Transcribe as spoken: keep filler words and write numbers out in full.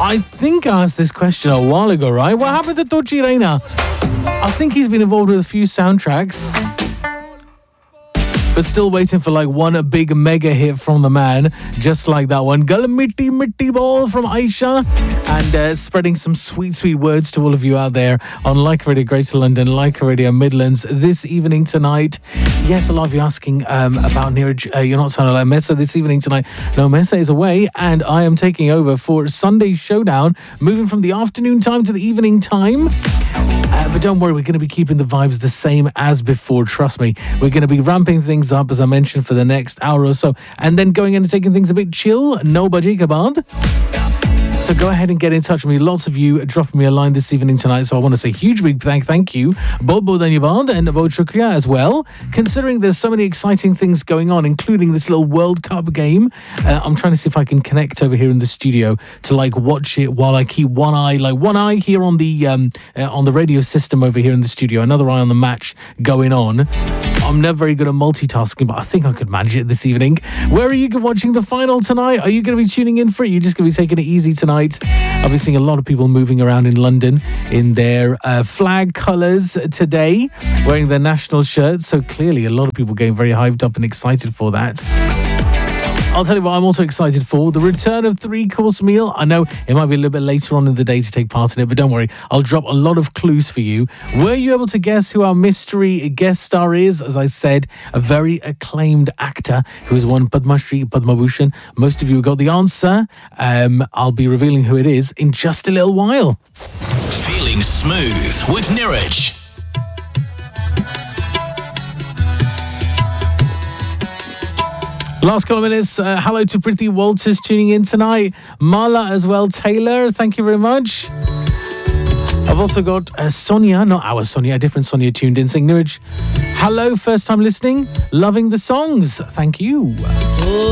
I think I asked this question a while ago, right? What happened to Tochi Reina? I think he's been involved with a few soundtracks, but still waiting for like one big mega hit from the man, just like that one. Gal Mitti Mitti Ball from Aisha, and uh, spreading some sweet, sweet words to all of you out there on Like Radio Greater London, Like Radio Midlands this evening tonight. Yes, a lot of you asking um, about Neeraj. Uh, you're not sounding like Mesa this evening tonight. No, Mesa is away, and I am taking over for Sunday Showdown, moving from the afternoon time to the evening time. Uh, but don't worry, we're going to be keeping the vibes the same as before. Trust me, we're going to be ramping things up, as I mentioned, for the next hour or so, and then going in and taking things a bit chill. No budgie kabad. So go ahead and get in touch with me. Lots of you dropping me a line this evening tonight. So I want to say huge big thank thank you. Both Both Dhanyavad and Both Shukriya as well. Considering there's so many exciting things going on, including this little World Cup game. Uh, I'm trying to see if I can connect over here in the studio to like watch it while I keep one eye, like one eye here on the um, uh, on the radio system over here in the studio, another eye on the match going on. I'm never very good at multitasking, but I think I could manage it this evening. Where are you watching the final tonight? Are you going to be tuning in for it? You're just going to be taking it easy tonight? I'll be seeing a lot of people moving around in London in their uh, flag colours today, wearing their national shirts. So clearly a lot of people getting very hyped up and excited for that. I'll tell you what I'm also excited for. The return of three-course meal. I know it might be a little bit later on in the day to take part in it, but don't worry. I'll drop a lot of clues for you. Were you able to guess who our mystery guest star is? As I said, a very acclaimed actor who has won Padma Shri, Padma Bhushan. Most of you have got the answer. Um, I'll be revealing who it is in just a little while. Feeling smooth with Neeraj. Last couple of minutes. Uh, hello to Priti Walters tuning in tonight. Mala as well. Taylor, thank you very much. I've also got uh, Sonia, not our Sonia, a different Sonia tuned in, saying, Neeraj, hello, first time listening, loving the songs. Thank you.